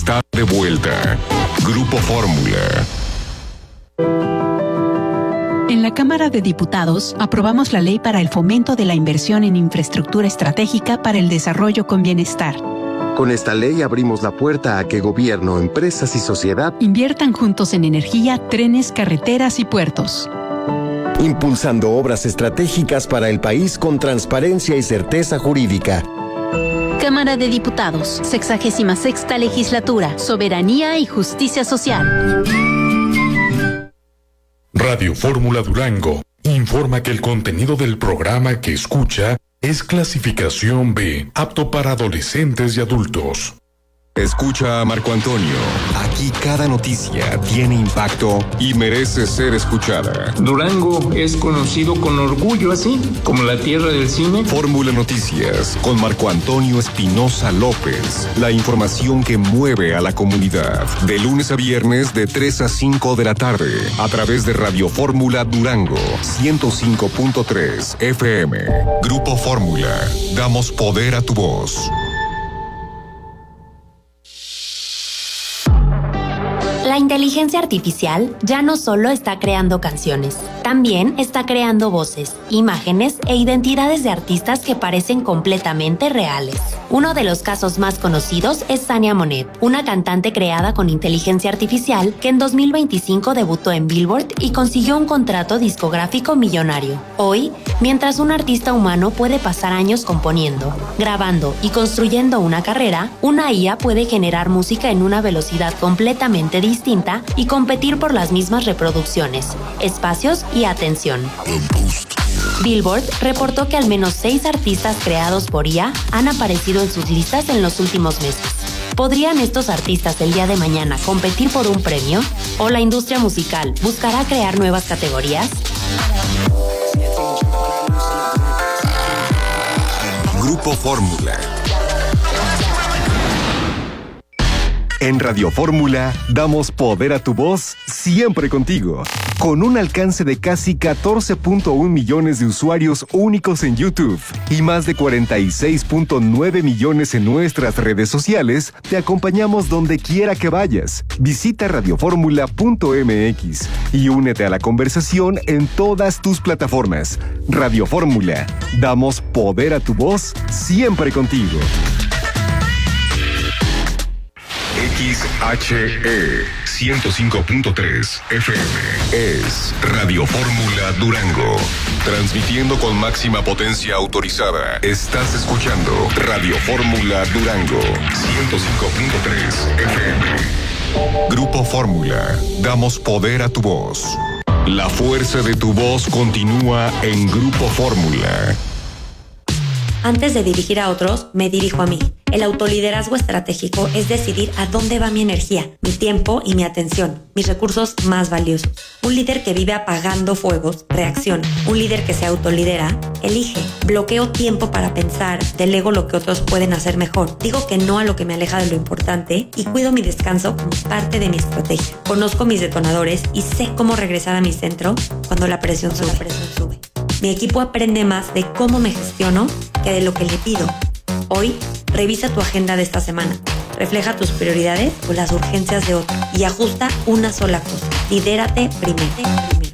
Está de vuelta. Grupo Fórmula. En la Cámara de Diputados aprobamos la ley para el fomento de la inversión en infraestructura estratégica para el desarrollo con bienestar. Con esta ley abrimos la puerta a que gobierno, empresas y sociedad inviertan juntos en energía, trenes, carreteras y puertos. Impulsando obras estratégicas para el país con transparencia y certeza jurídica. Cámara de Diputados, 66ª Legislatura, Soberanía y Justicia Social. Radio Fórmula Durango informa que el contenido del programa que escucha es clasificación B, apto para adolescentes y adultos. Escucha a Marco Antonio. Aquí cada noticia tiene impacto y merece ser escuchada. Durango es conocido con orgullo así, como la tierra del cine. Fórmula Noticias con Marco Antonio Espinosa López. La información que mueve a la comunidad. De lunes a viernes de 3 a 5 de la tarde. A través de Radio Fórmula Durango 105.3 FM. Grupo Fórmula. Damos poder a tu voz. La inteligencia artificial ya no solo está creando canciones, también está creando voces, imágenes e identidades de artistas que parecen completamente reales. Uno de los casos más conocidos es Sania Monet, una cantante creada con inteligencia artificial que en 2025 debutó en Billboard y consiguió un contrato discográfico millonario. Hoy, mientras un artista humano puede pasar años componiendo, grabando y construyendo una carrera, una IA puede generar música en una velocidad completamente distinta y competir por las mismas reproducciones, espacios y atención. Billboard reportó que al menos 6 artistas creados por IA han aparecido en sus listas en los últimos meses. ¿Podrían estos artistas el día de mañana competir por un premio? ¿O la industria musical buscará crear nuevas categorías? Grupo Fórmula. En Radio Fórmula damos poder a tu voz siempre contigo. Con un alcance de casi 14.1 millones de usuarios únicos en YouTube y más de 46.9 millones en nuestras redes sociales, te acompañamos donde quiera que vayas. Visita radioformula.mx y únete a la conversación en todas tus plataformas. Radio Fórmula, damos poder a tu voz siempre contigo. XHE 105.3 FM es Radio Fórmula Durango. Transmitiendo con máxima potencia autorizada. Estás escuchando Radio Fórmula Durango 105.3 FM. Grupo Fórmula. Damos poder a tu voz. La fuerza de tu voz continúa en Grupo Fórmula. Antes de dirigir a otros, me dirijo a mí. El autoliderazgo estratégico es decidir a dónde va mi energía, mi tiempo y mi atención, mis recursos más valiosos. Un líder que vive apagando fuegos, reacciona. Un líder que se autolidera, elige. Bloqueo tiempo para pensar, delego lo que otros pueden hacer mejor. Digo que no a lo que me aleja de lo importante y cuido mi descanso como parte de mi estrategia. Conozco mis detonadores y sé cómo regresar a mi centro cuando la presión sube. Mi equipo aprende más de cómo me gestiono que de lo que le pido. Hoy, revisa tu agenda de esta semana. Refleja tus prioridades o las urgencias de otro y ajusta una sola cosa. Lidérate primero.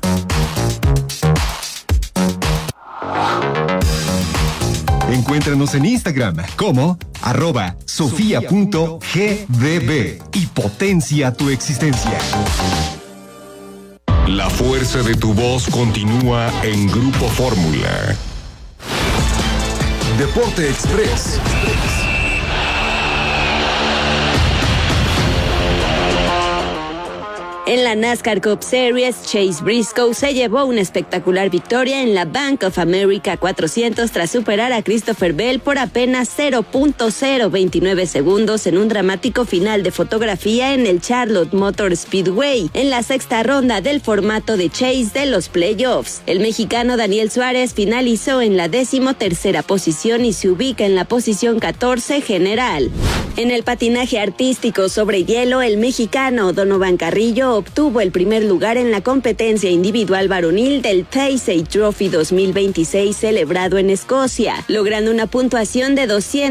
Encuéntranos en Instagram como @sofia.gdb y potencia tu existencia. La fuerza de tu voz continúa en Grupo Fórmula. Deporte Express. En la NASCAR Cup Series, Chase Briscoe se llevó una espectacular victoria en la Bank of America 400 tras superar a Christopher Bell por apenas 0.029 segundos en un dramático final de fotografía en el Charlotte Motor Speedway, en la sexta ronda del formato de Chase de los playoffs. El mexicano Daniel Suárez finalizó en la 13ª posición y se ubica en la posición 14 general. En el patinaje artístico sobre hielo, el mexicano Donovan Carrillo obtuvo el primer lugar en la competencia individual varonil del Taysay Trophy 2026 celebrado en Escocia, logrando una puntuación de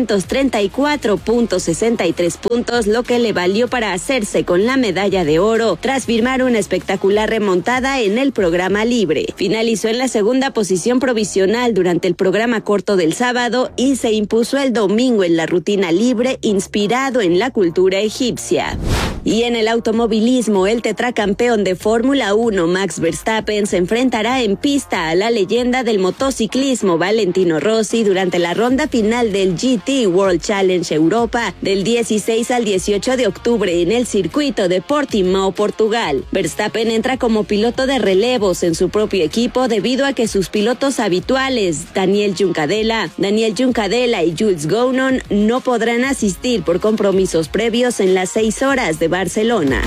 234.63 puntos, lo que le valió para hacerse con la medalla de oro tras firmar una espectacular remontada en el programa libre. Finalizó en la segunda posición provisional durante el programa corto del sábado y se impuso el domingo en la rutina libre inspirado en la cultura egipcia. Y en el automovilismo, el tetracampeón de Fórmula 1, Max Verstappen, se enfrentará en pista a la leyenda del motociclismo Valentino Rossi durante la ronda final del GT World Challenge Europa del 16 al 18 de octubre en el circuito de Portimão, Portugal. Verstappen entra como piloto de relevos en su propio equipo debido a que sus pilotos habituales, Daniel Juncadella y Jules Gounon, no podrán asistir por compromisos previos en las 6 horas de Barcelona.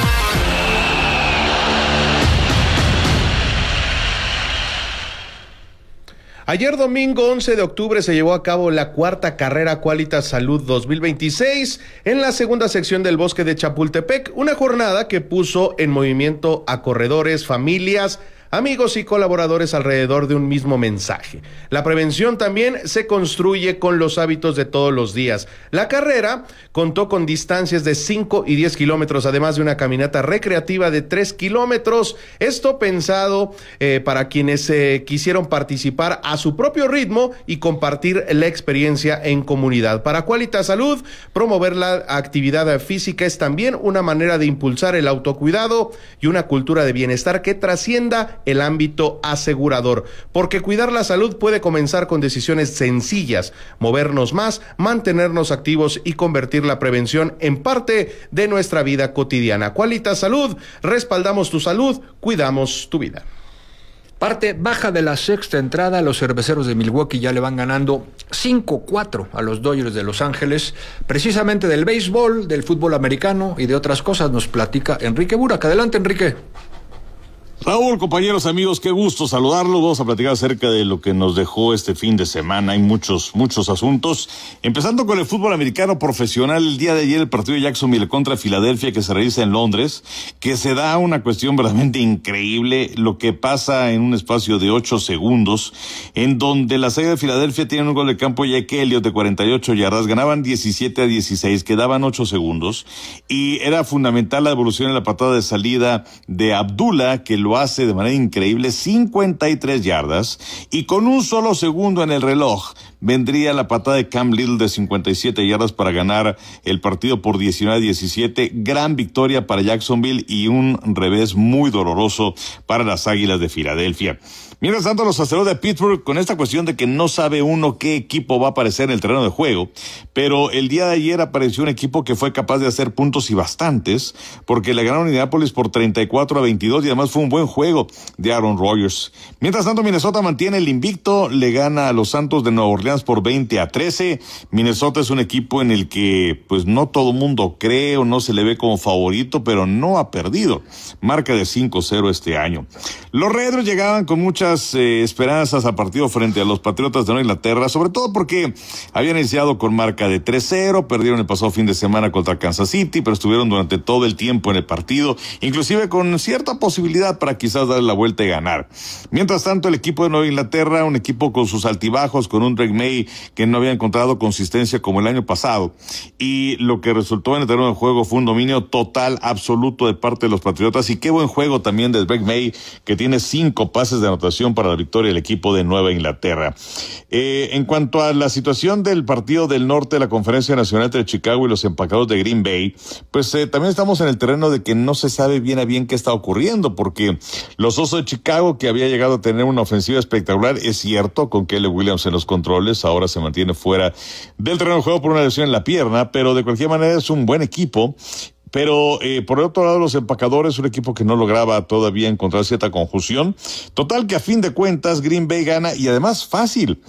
Ayer domingo 11 de octubre se llevó a cabo la cuarta carrera Qualitas Salud 2026 en la segunda sección del Bosque de Chapultepec, una jornada que puso en movimiento a corredores, familias, amigos y colaboradores alrededor de un mismo mensaje. La prevención también se construye con los hábitos de todos los días. La carrera contó con distancias de 5 y 10 kilómetros, además de una caminata recreativa de 3 kilómetros. Esto pensado para quienes quisieron participar a su propio ritmo y compartir la experiencia en comunidad. Para Qualitas Salud, promover la actividad física es también una manera de impulsar el autocuidado y una cultura de bienestar que trascienda el ámbito asegurador, porque cuidar la salud puede comenzar con decisiones sencillas, movernos más, mantenernos activos y convertir la prevención en parte de nuestra vida cotidiana. Qualitas Salud, respaldamos tu salud, cuidamos tu vida. Parte baja de la sexta entrada, los cerveceros de Milwaukee ya le van ganando 5-4 a los Dodgers de Los Ángeles. Precisamente del béisbol, del fútbol americano y de otras cosas nos platica Enrique Burak. Adelante, Enrique. Raúl, compañeros, amigos, qué gusto saludarlos. Vamos a platicar acerca de lo que nos dejó este fin de semana. Hay muchos asuntos. Empezando con el fútbol americano profesional, el día de ayer el partido de Jacksonville contra Filadelfia que se realiza en Londres, que se da una cuestión verdaderamente increíble, lo que pasa en un espacio de 8 segundos, en donde las Águilas de Filadelfia tienen un gol de campo Jake Elliott de 48 yardas, ganaban 17-16, quedaban 8 segundos, y era fundamental la devolución en la patada de salida de Abdullah, que lo hace de manera increíble, 53 yardas, y con un solo segundo en el reloj vendría la patada de Cam Little de 57 yardas para ganar el partido por 19-17. Gran victoria para Jacksonville y un revés muy doloroso para las Águilas de Filadelfia. Mientras tanto, los Acereros de Pittsburgh, con esta cuestión de que no sabe uno qué equipo va a aparecer en el terreno de juego, pero el día de ayer apareció un equipo que fue capaz de hacer puntos y bastantes, porque le ganaron a Indianapolis por 34-22 y además fue un buen juego de Aaron Rodgers. Mientras tanto, Minnesota mantiene el invicto, le gana a los Santos de Nueva Orleans por 20-13. Minnesota es un equipo en el que pues no todo mundo cree o no se le ve como favorito, pero no ha perdido. Marca de 5-0 este año. Los Redros llegaban con muchas esperanzas al partido frente a los Patriotas de Nueva Inglaterra, sobre todo porque habían iniciado con marca de 3-0, perdieron el pasado fin de semana contra Kansas City, pero estuvieron durante todo el tiempo en el partido, inclusive con cierta posibilidad para quizás darle la vuelta y ganar. Mientras tanto, el equipo de Nueva Inglaterra, un equipo con sus altibajos, con un Drake May que no había encontrado consistencia como el año pasado, y lo que resultó en el terreno de juego fue un dominio total, absoluto de parte de los Patriotas, y qué buen juego también de Drake May, que tiene 5 pases de anotación para la victoria del equipo de Nueva Inglaterra. En cuanto a la situación del partido del norte de la Conferencia Nacional entre Chicago y los empacados de Green Bay, pues también estamos en el terreno de que no se sabe bien a bien qué está ocurriendo, porque los Osos de Chicago, que había llegado a tener una ofensiva espectacular, es cierto, con Caleb Williams en los controles, ahora se mantiene fuera del terreno de juego por una lesión en la pierna, pero de cualquier manera es un buen equipo. Pero por el otro lado, los empacadores, un equipo que no lograba todavía encontrar cierta conjunción. Total que a fin de cuentas Green Bay gana, y además fácil,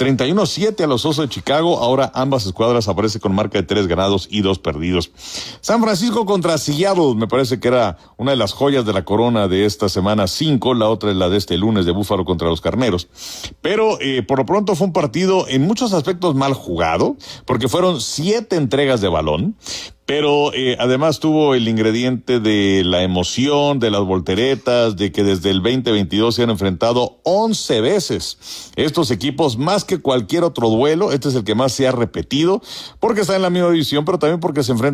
31-7 a los Osos de Chicago. Ahora ambas escuadras aparecen con marca de 3 ganados y 2 perdidos. San Francisco contra Seattle, me parece que era una de las joyas de la corona de esta semana 5, la otra es la de este lunes de Búfalo contra los Carneros. Pero por lo pronto fue un partido en muchos aspectos mal jugado, porque fueron 7 entregas de balón, Pero además tuvo el ingrediente de la emoción, de las volteretas, de que desde el 2022 se han enfrentado 11 veces estos equipos, más que cualquier otro duelo. Este es el que más se ha repetido, porque está en la misma división, pero también porque se enfrentan